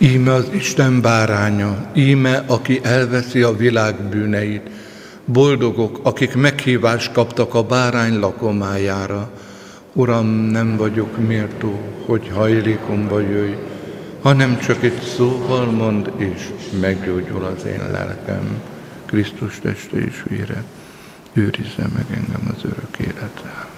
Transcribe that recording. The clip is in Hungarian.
Íme az Isten báránya, íme, aki elveszi a világ bűneit. Boldogok, akik meghívást kaptak a bárány lakomájára. Uram, nem vagyok méltó, hogy hajlékomba jöjj, hanem csak egy szóval mondd, és meggyógyul az én lelkem. Krisztus teste és vére, őrizze meg engem az örök életre.